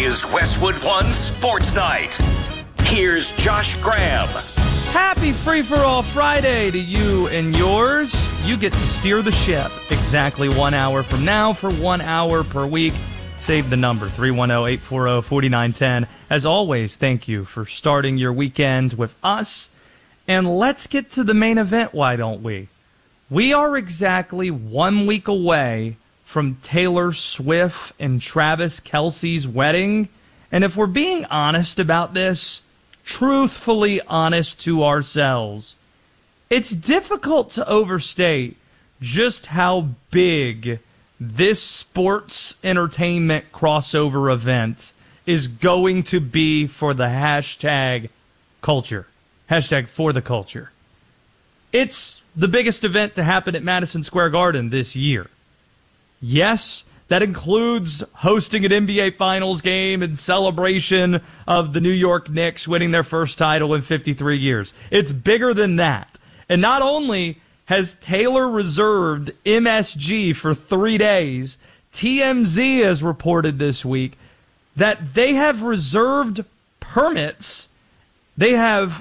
is Westwood One Sports Night. Here's Josh Graham. Happy Free-for-All Friday to you and yours. You get to steer the ship exactly 1 hour from now for 1 hour per week. Save the number, 310-840-4910. As always, thank you for starting your weekend with us. And let's get to the main event, why don't we? We are exactly 1 week away from Taylor Swift and Travis Kelce's wedding. And if we're being honest about this, truthfully honest to ourselves, it's difficult to overstate just how big this sports entertainment crossover event is going to be for the hashtag culture. Hashtag for the culture. It's the biggest event to happen at Madison Square Garden this year. Yes, that includes hosting an NBA Finals game in celebration of the New York Knicks winning their first title in 53 years. It's bigger than that. And not only has Taylor reserved MSG for 3 days, TMZ has reported this week that they have reserved permits. They have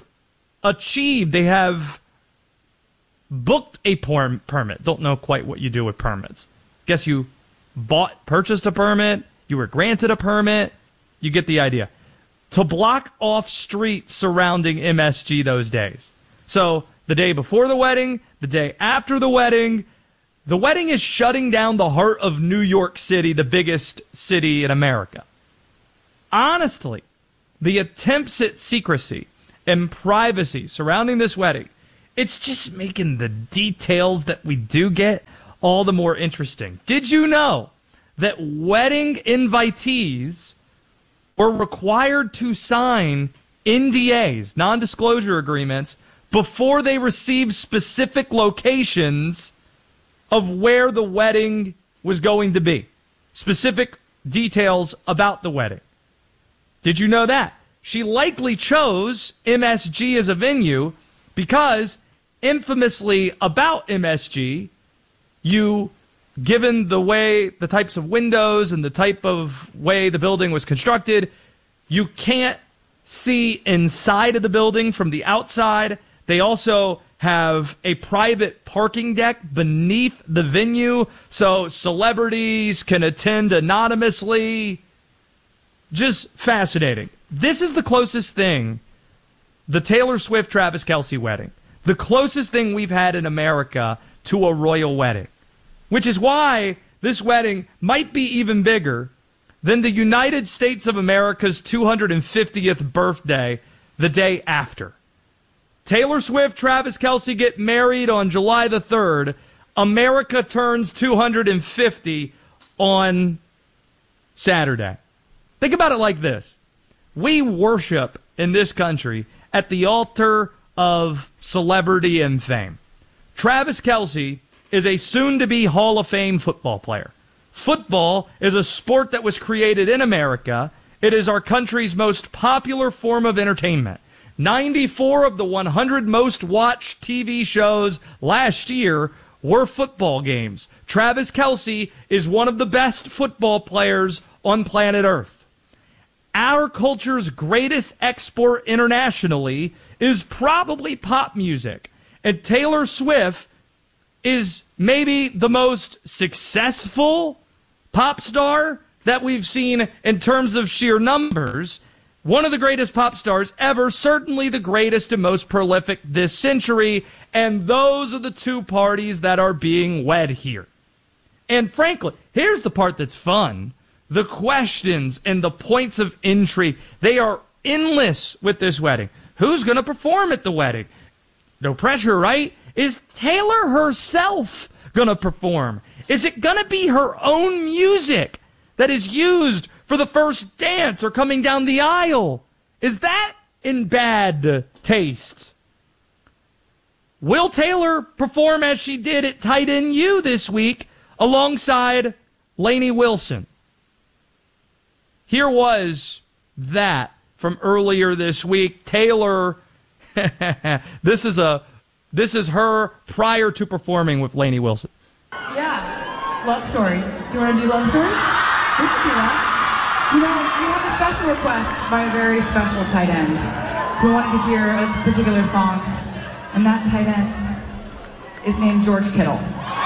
booked a permit. Don't know quite what you do with permits. Guess you purchased a permit, you were granted a permit, you get the idea. To block off streets surrounding MSG those days. So the day before the wedding, the day after the wedding is shutting down the heart of New York City, the biggest city in America. Honestly, the attempts at secrecy and privacy surrounding this wedding, it's just making the details that we do get all the more interesting. Did you know that wedding invitees were required to sign NDAs, non-disclosure agreements, before they received specific locations of where the wedding was going to be? Specific details about the wedding. Did you know that? She likely chose MSG as a venue because, infamously about MSG, given the types of windows and the type of way the building was constructed, you can't see inside of the building from the outside. They also have a private parking deck beneath the venue, so celebrities can attend anonymously. Just fascinating. This is the closest thing, the Taylor Swift-Travis Kelce wedding, the closest thing we've had in America to a royal wedding. Which is why this wedding might be even bigger than the United States of America's 250th birthday the day after. Taylor Swift, Travis Kelce get married on July the 3rd. America turns 250 on Saturday. Think about it like this. We worship in this country at the altar of celebrity and fame. Travis Kelce is a soon-to-be Hall of Fame football player. Football is a sport that was created in America. It is our country's most popular form of entertainment. 94 of the 100 most watched TV shows last year were football games. Travis Kelce is one of the best football players on planet Earth. Our culture's greatest export internationally is probably pop music. And Taylor Swift is maybe the most successful pop star that we've seen in terms of sheer numbers. One of the greatest pop stars ever, certainly the greatest and most prolific this century, and those are the two parties that are being wed here. And frankly, here's the part that's fun. The questions and the points of intrigue, they are endless with this wedding. Who's going to perform at the wedding? No pressure, right? Is Taylor herself going to perform? Is it going to be her own music that is used for the first dance or coming down the aisle? Is that in bad taste? Will Taylor perform as she did at Tight End U this week alongside Lainey Wilson? Here was that from earlier this week. Taylor, this is her prior to performing with Lainey Wilson. Yeah, love story. Do you want to do love story? We can do that. You know, we have a special request by a very special tight end who wanted to hear a particular song, and that tight end is named George Kittle.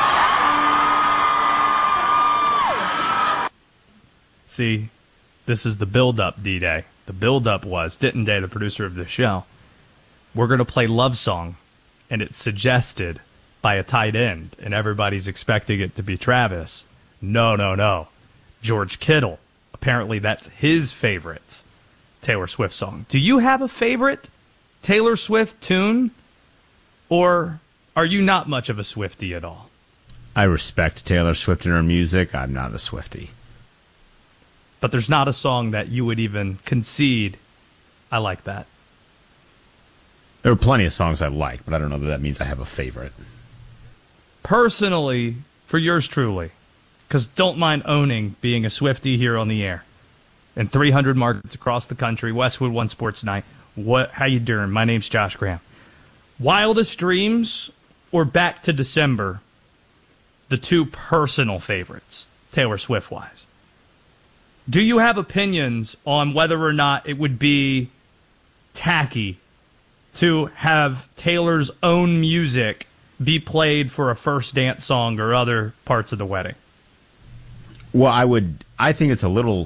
See, this is the build-up, D-Day. The build-up was, Denton Day, the producer of the show, we're going to play Love Song, and it's suggested by a tight end, and everybody's expecting it to be Travis. No. George Kittle. Apparently that's his favorite Taylor Swift song. Do you have a favorite Taylor Swift tune? Or are you not much of a Swiftie at all? I respect Taylor Swift and her music. I'm not a Swiftie. But there's not a song that you would even concede, I like that. There are plenty of songs I like, but I don't know that that means I have a favorite. Personally, for yours truly, because don't mind owning being a Swiftie here on the air. In 300 markets across the country, Westwood One Sports Night. How you doing? My name's Josh Graham. Wildest Dreams or Back to December, the two personal favorites, Taylor Swift-wise. Do you have opinions on whether or not it would be tacky to have Taylor's own music be played for a first dance song or other parts of the wedding? Well, I think it's a little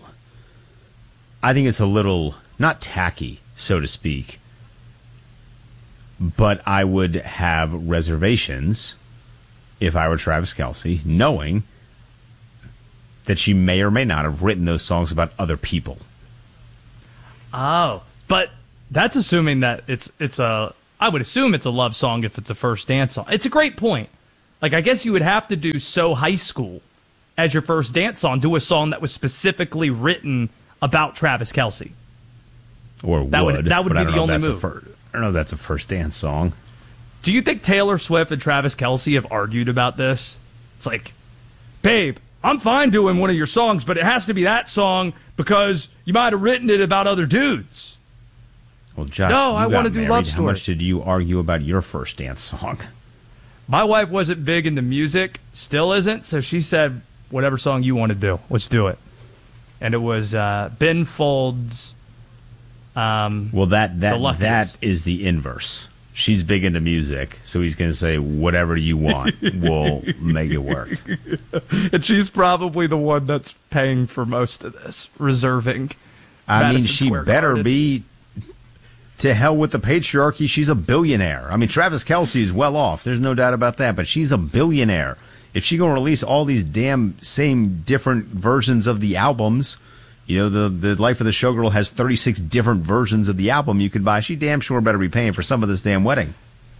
not tacky, so to speak, but I would have reservations if I were Travis Kelce, knowing that she may or may not have written those songs about other people. Oh, but that's assuming that I would assume it's a love song if it's a first dance song. It's a great point. Like, I guess you would have to do So High School as your first dance song, do a song that was specifically written about Travis Kelce. Or that would be the only move. I don't know if that's a first dance song. Do you think Taylor Swift and Travis Kelce have argued about this? It's like, babe, I'm fine doing one of your songs, but it has to be that song because you might have written it about other dudes. Well, Josh, no, I want to do Love Story. How much did you argue about your first dance song? My wife wasn't big into music, still isn't, so she said, whatever song you want to do, let's do it. And it was Ben Folds. Well, that is the inverse. She's big into music, so he's going to say, whatever you want, we'll make it work. And she's probably the one that's paying for most of this, reserving. I mean, she better be. To hell with the patriarchy. She's a billionaire. I mean, Travis Kelce is well off. There's no doubt about that. But she's a billionaire. If she's going to release all these damn same different versions of the albums, you know, the Life of the Showgirl has 36 different versions of the album you could buy. She damn sure better be paying for some of this damn wedding.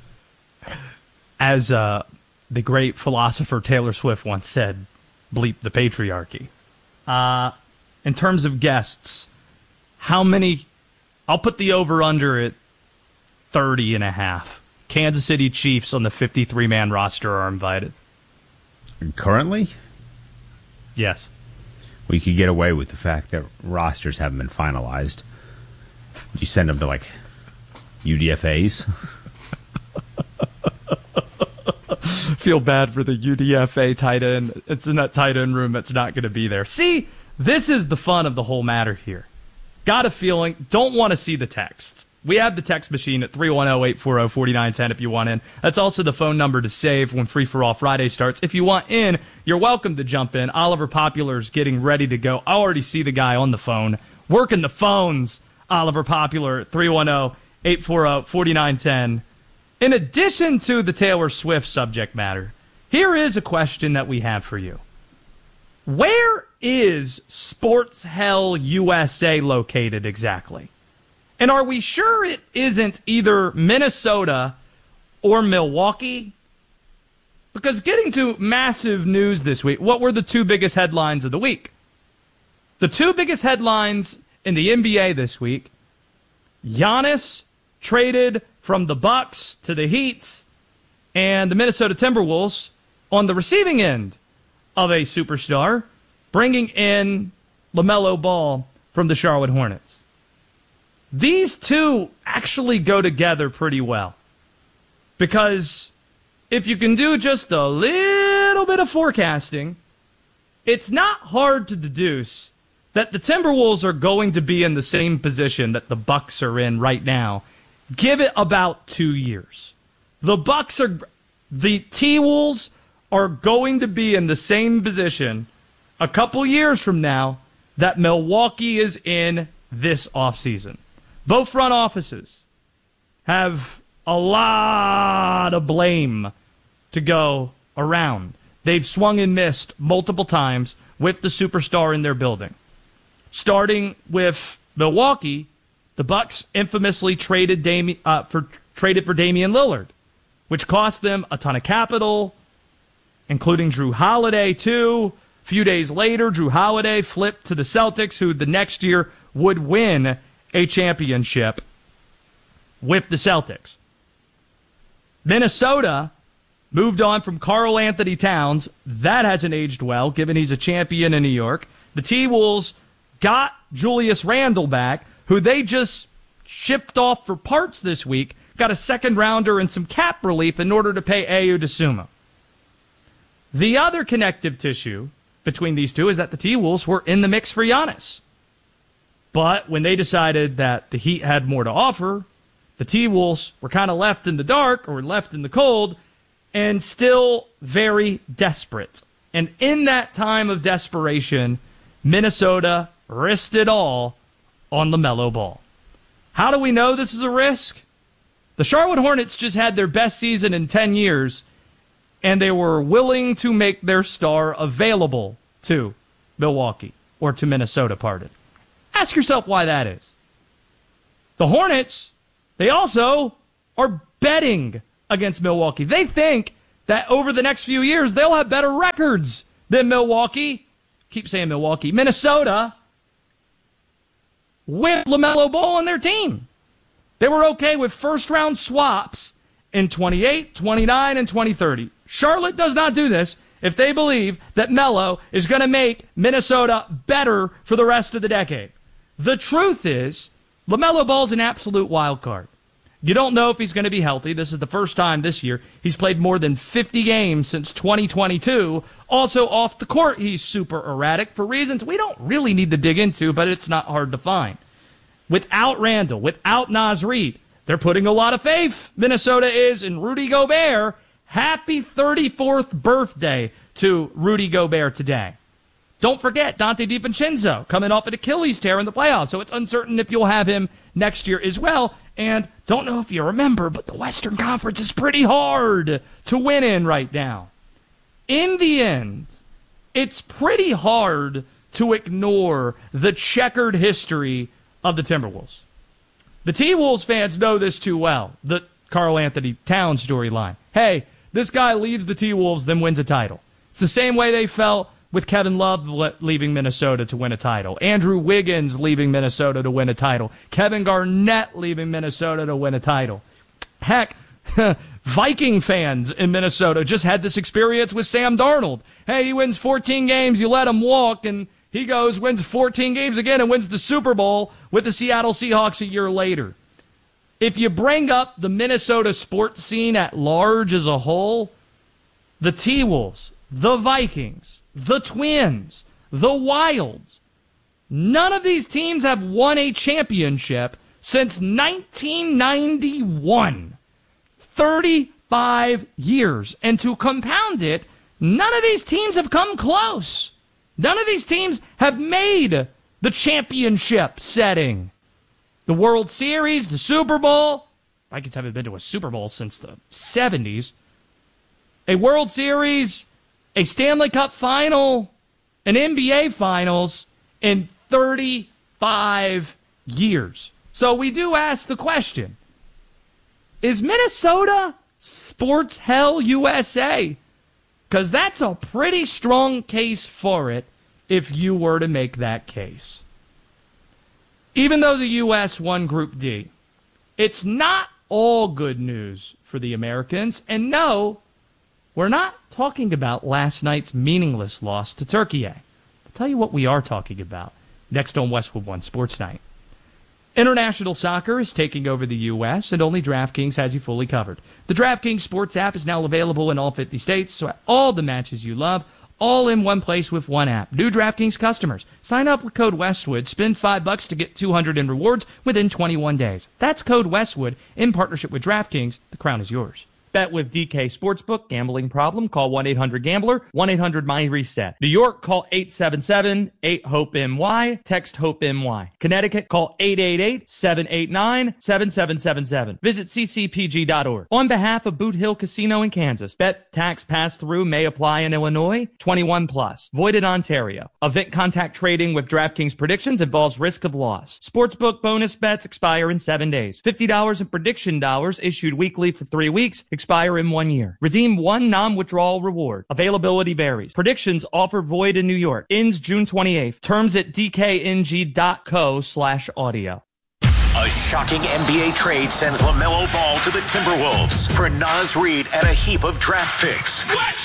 As the great philosopher Taylor Swift once said, bleep the patriarchy. In terms of guests, how many... I'll put the over-under at 30.5. Kansas City Chiefs on the 53-man roster are invited. Currently? Yes. We could get away with the fact that rosters haven't been finalized. You send them to, like, UDFAs? Feel bad for the UDFA tight end. It's in that tight end room that's not going to be there. See, this is the fun of the whole matter here. Got a feeling, don't want to see the texts. We have the text machine at 310-840-4910 if you want in. That's also the phone number to save when Free For All Friday starts. If you want in, you're welcome to jump in. Oliver Popular's getting ready to go. I already see the guy on the phone. Working the phones, Oliver Popular at 310-840-4910. In addition to the Taylor Swift subject matter, here is a question that we have for you. Where is Sports Hell USA located exactly? And are we sure it isn't either Minnesota or Milwaukee? Because getting to massive news this week, what were the two biggest headlines of the week? The two biggest headlines in the NBA this week, Giannis traded from the Bucks to the Heat, and the Minnesota Timberwolves on the receiving end of a superstar, bringing in LaMelo Ball from the Charlotte Hornets. These two actually go together pretty well. Because if you can do just a little bit of forecasting, it's not hard to deduce that the Timberwolves are going to be in the same position that the Bucks are in right now. Give it about 2 years. The T-Wolves are going to be in the same position a couple years from now that Milwaukee is in this offseason. Both front offices have a lot of blame to go around. They've swung and missed multiple times with the superstar in their building. Starting with Milwaukee, the Bucks infamously traded for Damian Lillard, which cost them a ton of capital, including Drew Holiday, too. A few days later, Drew Holiday flipped to the Celtics, who the next year would win a championship with the Celtics. Minnesota moved on from Karl Anthony Towns. That hasn't aged well, given he's a champion in New York. The T-Wolves got Julius Randle back, who they just shipped off for parts this week, got a second-rounder and some cap relief in order to pay Ayo Dosunmu. The other connective tissue between these two is that the T-Wolves were in the mix for Giannis. But when they decided that the Heat had more to offer, the T-Wolves were kind of left in the dark or left in the cold and still very desperate. And in that time of desperation, Minnesota risked it all on LaMelo Ball. How do we know this is a risk? The Charlotte Hornets just had their best season in 10 years, and they were willing to make their star available to Milwaukee, or to Minnesota, pardon. Ask yourself why that is. The Hornets, they also are betting against Milwaukee. They think that over the next few years, they'll have better records than Milwaukee. Keep saying Milwaukee. Minnesota, with LaMelo Ball on their team. They were okay with first-round swaps in 28, 29, and 2030. Charlotte does not do this if they believe that Melo is going to make Minnesota better for the rest of the decade. The truth is, LaMelo Ball's an absolute wild card. You don't know if he's going to be healthy. This is the first time this year. He's played more than 50 games since 2022. Also, off the court, he's super erratic for reasons we don't really need to dig into, but it's not hard to find. Without Randall, without Naz Reid, they're putting a lot of faith, Minnesota is, in Rudy Gobert. Happy 34th birthday to Rudy Gobert today. Don't forget Dante DiVincenzo coming off an Achilles tear in the playoffs, so it's uncertain if you'll have him next year as well. And don't know if you remember, but the Western Conference is pretty hard to win in right now. In the end, it's pretty hard to ignore the checkered history of the Timberwolves. The T-Wolves fans know this too well, the Karl Anthony Towns storyline. Hey, this guy leaves the T-Wolves, then wins a title. It's the same way they felt with Kevin Love leaving Minnesota to win a title. Andrew Wiggins leaving Minnesota to win a title. Kevin Garnett leaving Minnesota to win a title. Heck, Viking fans in Minnesota just had this experience with Sam Darnold. Hey, he wins 14 games, you let him walk, and he goes, wins 14 games again, and wins the Super Bowl with the Seattle Seahawks a year later. If you bring up the Minnesota sports scene at large as a whole, the T-Wolves, the Vikings, the Twins, the Wilds, none of these teams have won a championship since 1991. 35 years. And to compound it, none of these teams have come close. None of these teams have made the championship setting. The World Series, the Super Bowl. Vikings haven't been to a Super Bowl since the 70s. A World Series, a Stanley Cup final, an NBA Finals in 35 years. So we do ask the question, is Minnesota sports hell USA? Because that's a pretty strong case for it if you were to make that case. Even though the U.S. won Group D, it's not all good news for the Americans. And no, we're not talking about last night's meaningless loss to Turkey. I'll tell you what we are talking about next on Westwood One Sports Night. International soccer is taking over the U.S., and only DraftKings has you fully covered. The DraftKings Sports app is now available in all 50 states, so all the matches you love, all in one place with one app. New DraftKings customers, sign up with code Westwood, spend $5 to get $200 in rewards within 21 days. That's code Westwood in partnership with DraftKings. The crown is yours. Bet with DK Sportsbook. Gambling problem? Call 1-800-GAMBLER, 1-800-MY-RESET. New York, call 877-8-HOPE-NY. Text HOPE-NY. Connecticut, call 888-789-7777. Visit ccpg.org. On behalf of Boot Hill Casino in Kansas, bet tax pass-through may apply in Illinois. 21 plus. Void in Ontario. Event contact trading with DraftKings predictions involves risk of loss. Sportsbook bonus bets expire in 7 days. $50 in prediction dollars issued weekly for 3 weeks. Expire in 1 year. Redeem one non-withdrawal reward. Availability varies. Predictions offer void in New York. Ends June 28th. Terms at dkng.co/audio. A shocking NBA trade sends LaMelo Ball to the Timberwolves for Naz Reid and a heap of draft picks.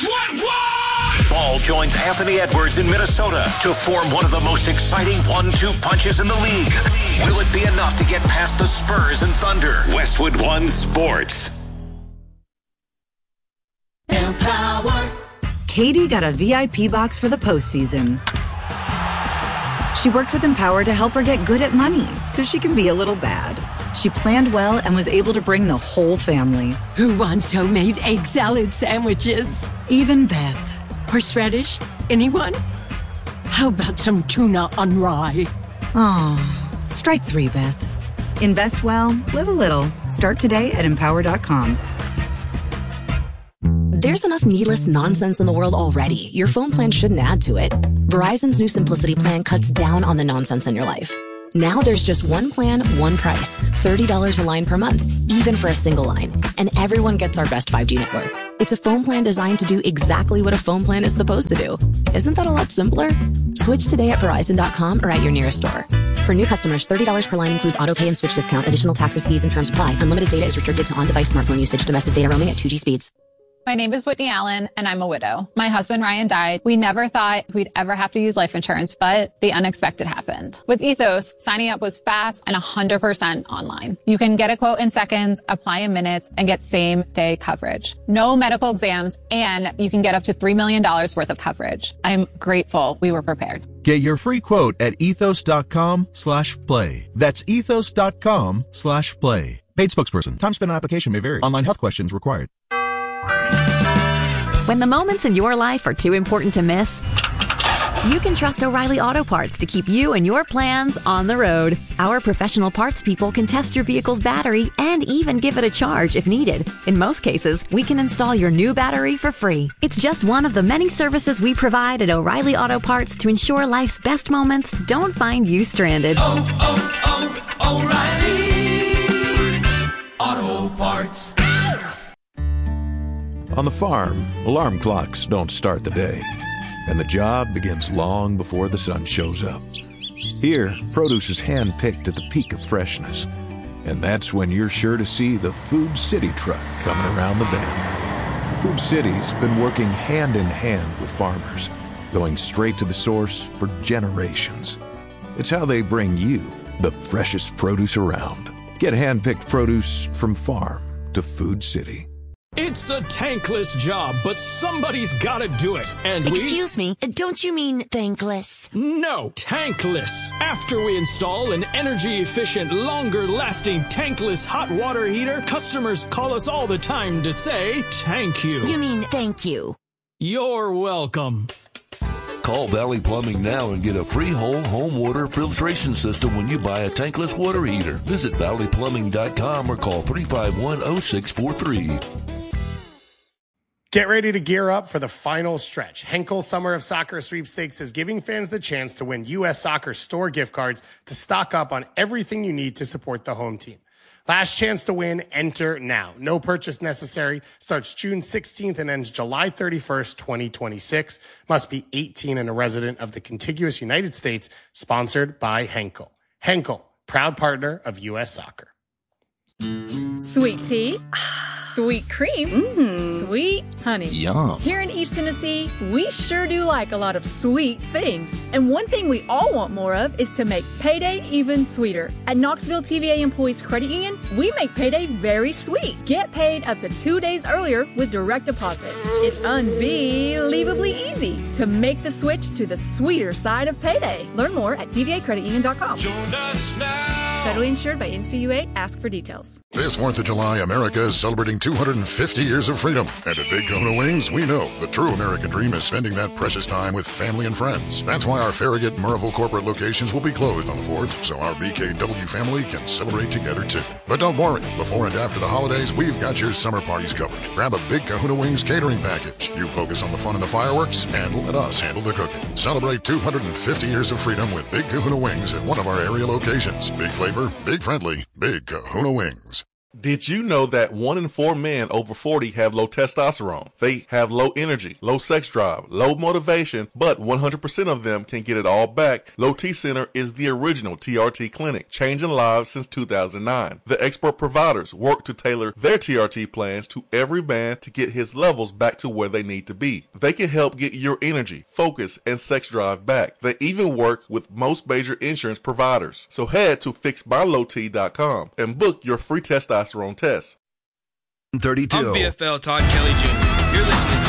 Ball joins Anthony Edwards in Minnesota to form one of the most exciting 1-2 punches in the league. Will it be enough to get past the Spurs and Thunder? Westwood One Sports. Empower. Katie got a VIP box for the postseason. She worked with Empower to help her get good at money so she can be a little bad. She planned well and was able to bring the whole family. Who wants homemade egg salad sandwiches? Even Beth. Horseradish? Anyone? How about some tuna on rye? Aw, strike 3, Beth. Invest well, live a little. Start today at Empower.com. There's enough needless nonsense in the world already. Your phone plan shouldn't add to it. Verizon's new Simplicity plan cuts down on the nonsense in your life. Now there's just one plan, one price. $30 a line per month, even for a single line. And everyone gets our best 5G network. It's a phone plan designed to do exactly what a phone plan is supposed to do. Isn't that a lot simpler? Switch today at Verizon.com or at your nearest store. For new customers, $30 per line includes auto pay and switch discount. Additional taxes, fees, and terms apply. Unlimited data is restricted to on-device smartphone usage. Domestic data roaming at 2G speeds. My name is Whitney Allen, and I'm a widow. My husband, Ryan, died. We never thought we'd ever have to use life insurance, but the unexpected happened. With Ethos, signing up was fast and 100% online. You can get a quote in seconds, apply in minutes, and get same-day coverage. No medical exams, and you can get up to $3 million worth of coverage. I'm grateful we were prepared. Get your free quote at ethos.com/play. That's ethos.com/play. Paid spokesperson. Time spent on application may vary. Online health questions required. When the moments in your life are too important to miss, you can trust O'Reilly Auto Parts to keep you and your plans on the road. Our professional parts people can test your vehicle's battery and even give it a charge if needed. In most cases, we can install your new battery for free. It's just one of the many services we provide at O'Reilly Auto Parts to ensure life's best moments don't find you stranded. O'Reilly Auto Parts. On the farm, alarm clocks don't start the day, and the job begins long before the sun shows up. Here, produce is hand-picked at the peak of freshness, and that's when you're sure to see the Food City truck coming around the bend. Food City's been working hand in hand with farmers, going straight to the source for generations. It's how they bring you the freshest produce around. Get hand-picked produce from farm to Food City. It's a tankless job, but somebody's gotta do it. And Excuse me, don't you mean thankless? No, tankless. After we install an energy-efficient, longer-lasting tankless hot water heater, customers call us all the time to say, thank you. You mean thank you. You're welcome. Call Valley Plumbing now and get a free whole home water filtration system when you buy a tankless water heater. Visit valleyplumbing.com or call 351-0643. Get ready to gear up for the final stretch. Henkel Summer of Soccer Sweepstakes is giving fans the chance to win U.S. Soccer store gift cards to stock up on everything you need to support the home team. Last chance to win, enter now. No purchase necessary. Starts June 16th and ends July 31st, 2026. Must be 18 and a resident of the contiguous United States. Sponsored by Henkel. Henkel, proud partner of U.S. Soccer. Sweet tea. Sweet cream. Sweet honey. Yum. Here in East Tennessee, we sure do like a lot of sweet things. And one thing we all want more of is to make payday even sweeter. At Knoxville TVA Employees Credit Union, we make payday very sweet. Get paid up to 2 days earlier with direct deposit. It's unbelievably easy to make the switch to the sweeter side of payday. Learn more at tvacreditunion.com. Join us now. Federally insured by NCUA. Ask for details. This 4th of July, America is celebrating 250 years of freedom. And at Big Kahuna Wings, we know the true American dream is spending that precious time with family and friends. That's why our Farragut and Murrayville corporate locations will be closed on the 4th, so our BKW family can celebrate together too. But don't worry, before and after the holidays, we've got your summer parties covered. Grab a Big Kahuna Wings catering package. You focus on the fun and the fireworks, and let us handle the cooking. Celebrate 250 years of freedom with Big Kahuna Wings at one of our area locations. Big flavor, big friendly, Big Kahuna Wings. Did you know that 1 in 4 men over 40 have low testosterone? They have low energy, low sex drive, low motivation, but 100% of them can get it all back. Low T Center is the original TRT clinic, changing lives since 2009. The expert providers work to tailor their TRT plans to every man to get his levels back to where they need to be. They can help get your energy, focus, and sex drive back. They even work with most major insurance providers. So head to fixedbylowt.com and book your free testosterone test. 32. I'm BFL Todd Kelly Jr. You're listening